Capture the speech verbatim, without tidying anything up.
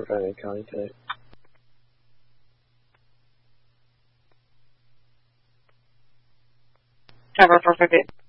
Fort Valley County today. Tower four five eight.